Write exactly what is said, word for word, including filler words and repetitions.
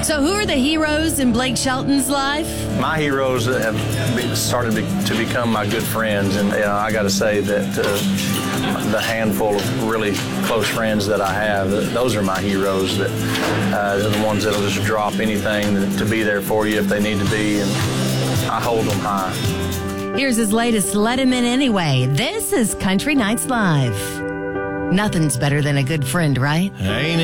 So who are the heroes in Blake Shelton's life? My heroes have be- started be- to become my good friends, and you know, I got to say that uh, the handful of really close friends that I have, those are my heroes. That uh, they're the ones that'll just drop anything to be there for you if they need to be, and I hold them high. Here's his latest Let Him In Anyway. This is Country Nights Live. Nothing's better than a good friend, right? Ain't